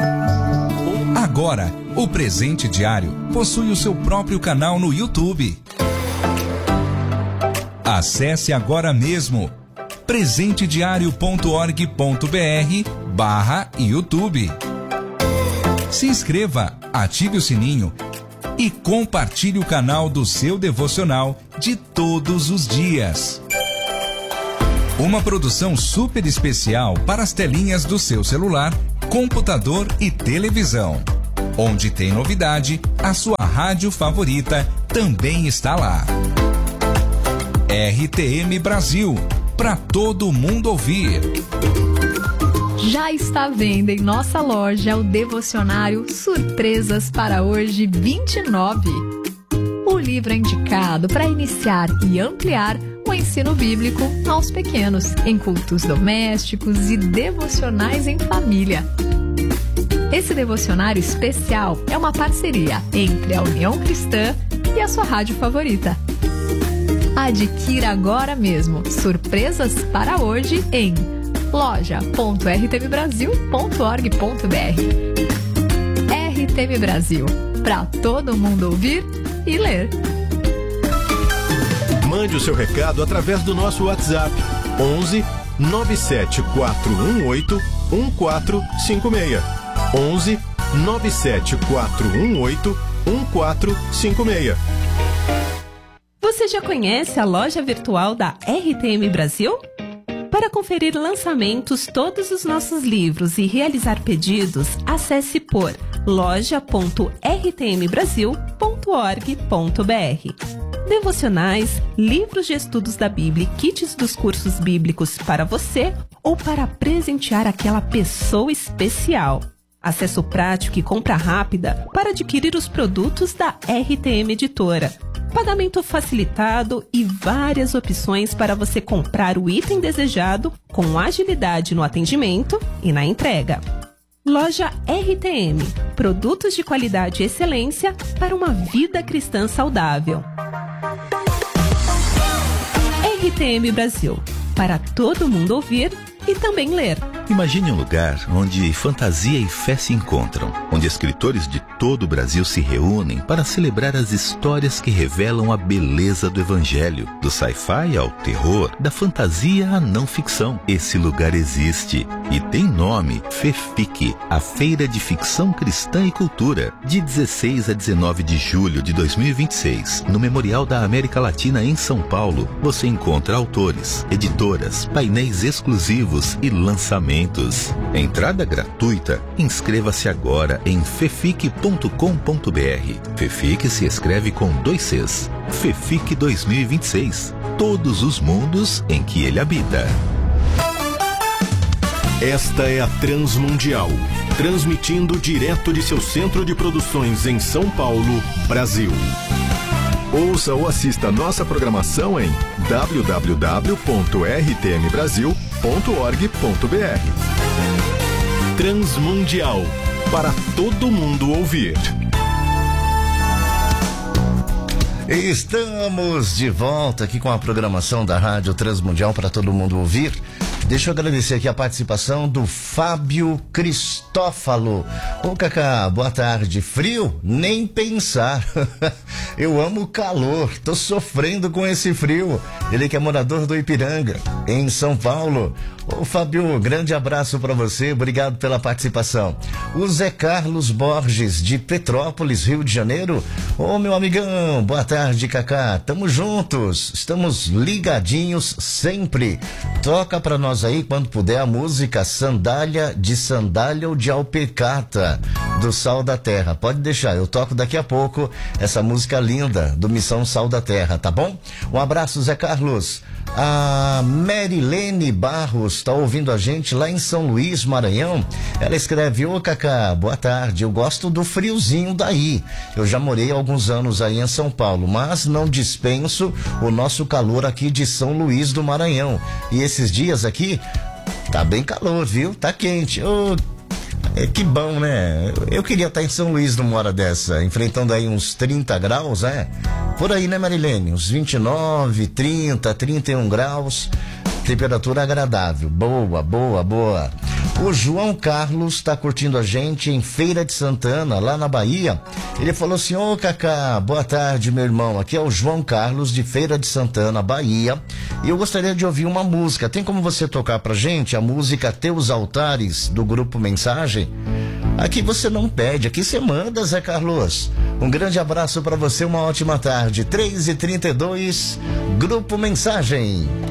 Agora, o Presente Diário possui o seu próprio canal no YouTube. Acesse agora mesmo presentediario.org.br/YouTube. Se inscreva, ative o sininho e compartilhe o canal do seu devocional de todos os dias. Uma produção super especial para as telinhas do seu celular, computador e televisão. Onde tem novidade, a sua rádio favorita também está lá. RTM Brasil, para todo mundo ouvir. Já está à venda em nossa loja o devocionário Surpresas para Hoje 29. O livro é indicado para iniciar e ampliar o ensino bíblico aos pequenos, em cultos domésticos e devocionais em família. Esse devocionário especial é uma parceria entre a União Cristã e a sua rádio favorita. Adquira agora mesmo Surpresas para Hoje em loja.rtmbrasil.org.br. RTM Brasil, para todo mundo ouvir e ler. Mande o seu recado através do nosso WhatsApp 11 97418 1456. 11 97418 1456. Você já conhece a loja virtual da RTM Brasil? Para conferir lançamentos, todos os nossos livros e realizar pedidos, acesse por loja.rtmbrasil.org.br. Devocionais, livros de estudos da Bíblia e kits dos cursos bíblicos para você ou para presentear aquela pessoa especial. Acesso prático e compra rápida para adquirir os produtos da RTM Editora. Pagamento facilitado e várias opções para você comprar o item desejado com agilidade no atendimento e na entrega. Loja RTM. Produtos de qualidade e excelência para uma vida cristã saudável. RTM Brasil. Para todo mundo ouvir e também ler. Imagine um lugar onde fantasia e fé se encontram, onde escritores de todo o Brasil se reúnem para celebrar as histórias que revelam a beleza do Evangelho, do sci-fi ao terror, da fantasia à não ficção. Esse lugar existe e tem nome: FEFIC, a Feira de Ficção Cristã e Cultura, de 16 a 19 de julho de 2026, no Memorial da América Latina em São Paulo. Você encontra autores, editoras, painéis exclusivos e lançamentos. Entrada gratuita. Inscreva-se agora em fefic.com.br. FEFIC se escreve com 2 Cs. FEFIC 2026. Todos os mundos em que ele habita. Esta é a Transmundial, transmitindo direto de seu centro de produções em São Paulo, Brasil. Ouça ou assista nossa programação em www.rtmbrasil.org.br. Transmundial, para todo mundo ouvir. Estamos de volta aqui com a programação da Rádio Transmundial para todo mundo ouvir. Deixa eu agradecer aqui a participação do Fábio Cristófalo. Ô Cacá, boa tarde. Frio? Nem pensar. Eu amo o calor, tô sofrendo com esse frio. Ele que é morador do Ipiranga, em São Paulo. Ô Fábio, grande abraço para você, obrigado pela participação. O Zé Carlos Borges, de Petrópolis, Rio de Janeiro. Ô meu amigão, boa tarde, Cacá. Tamo juntos, estamos ligadinhos sempre. Toca pra nós aí, quando puder, a música Sandália ou de Alpecata, do Sal da Terra. Pode deixar, eu toco daqui a pouco essa música linda do Missão Sal da Terra, tá bom? Um abraço, Zé Carlos. A Marilene Barros está ouvindo a gente lá em São Luís, Maranhão. Ela escreve: ô Cacá, boa tarde, eu gosto do friozinho daí. Eu já morei há alguns anos aí em São Paulo, mas não dispenso o nosso calor aqui de São Luís do Maranhão. E esses dias aqui tá bem calor, viu? Tá quente. Ô, que bom, né? Eu queria estar em São Luís numa hora dessa, enfrentando aí uns 30 graus, né? Por aí, né, Marilene? Uns 29, 30, 31 graus. Temperatura agradável. Boa, boa, boa. O João Carlos está curtindo a gente em Feira de Santana, lá na Bahia. Ele falou assim: ô Cacá, boa tarde, meu irmão. Aqui é o João Carlos de Feira de Santana, Bahia. E eu gostaria de ouvir uma música. Tem como você tocar pra gente a música Teus Altares, do Grupo Mensagem? Aqui você não pede, aqui você manda, Zé Carlos. Um grande abraço pra você, uma ótima tarde. 3h32, Grupo Mensagem.